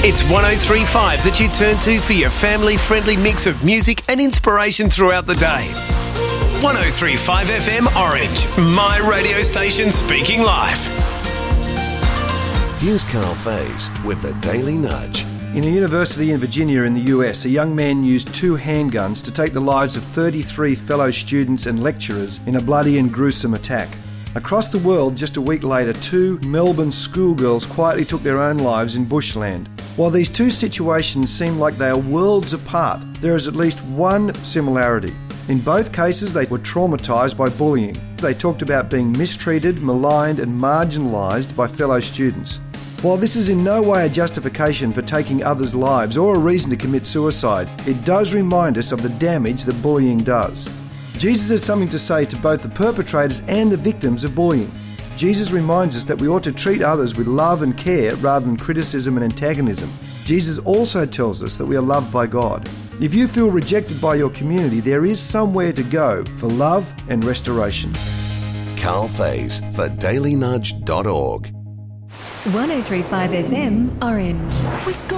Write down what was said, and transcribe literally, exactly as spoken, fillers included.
It's one oh three point five that you turn to for your family-friendly mix of music and inspiration throughout the day. one oh three point five F M Orange, my radio station speaking life. Here's Carl Faze with the Daily Nudge. In a university in Virginia in the U S, a young man used two handguns to take the lives of thirty-three fellow students and lecturers in a bloody and gruesome attack. Across the world, just a week later, two Melbourne schoolgirls quietly took their own lives in bushland. While these two situations seem like they are worlds apart, there is at least one similarity. In both cases, they were traumatised by bullying. They talked about being mistreated, maligned and marginalised by fellow students. While this is in no way a justification for taking others' lives or a reason to commit suicide, it does remind us of the damage that bullying does. Jesus has something to say to both the perpetrators and the victims of bullying. Jesus reminds us that we ought to treat others with love and care rather than criticism and antagonism. Jesus also tells us that we are loved by God. If you feel rejected by your community, there is somewhere to go for love and restoration. Carl Faze for daily nudge dot org. one oh three point five F M Orange.